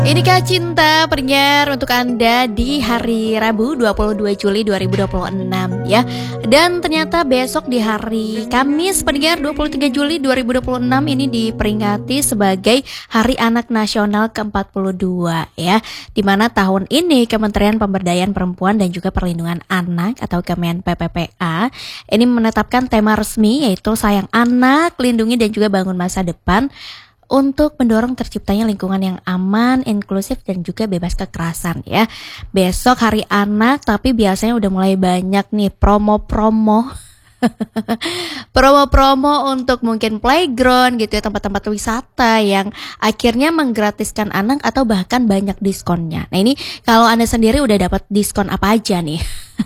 Inikah Cinta pendengar untuk Anda di hari Rabu 22 Juli 2026 ya. Dan ternyata besok di hari Kamis pendengar 23 Juli 2026 ini diperingati sebagai Hari Anak Nasional ke-42 ya. Dimana tahun ini Kementerian Pemberdayaan Perempuan dan juga Perlindungan Anak atau Kemen PPPA ini menetapkan tema resmi yaitu Sayang Anak, Lindungi dan juga Bangun Masa Depan untuk mendorong terciptanya lingkungan yang aman, inklusif, dan juga bebas kekerasan ya. Besok hari anak, tapi biasanya udah mulai banyak nih promo-promo. Promo-promo untuk mungkin playground gitu ya, tempat-tempat wisata yang akhirnya menggratiskan anak atau bahkan banyak diskonnya. Nah ini kalau Anda sendiri udah dapat diskon apa aja nih?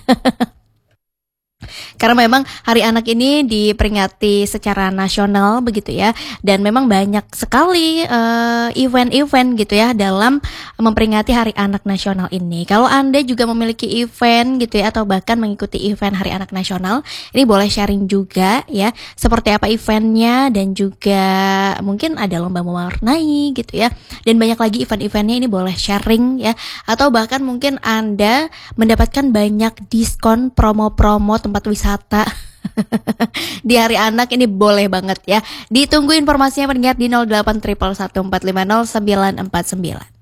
Karena memang Hari Anak ini diperingati secara nasional begitu ya, dan memang banyak sekali event-event gitu ya dalam memperingati Hari Anak Nasional ini. Kalau Anda juga memiliki event gitu ya atau bahkan mengikuti event Hari Anak Nasional, ini boleh sharing juga ya, seperti apa eventnya dan juga mungkin ada lomba mewarnai gitu ya, dan banyak lagi event-eventnya ini boleh sharing ya, atau bahkan mungkin Anda mendapatkan banyak diskon promo-promo tempat wisata di Hari Anak ini boleh banget ya. Ditunggu informasinya pendengar di 08 111 450 949.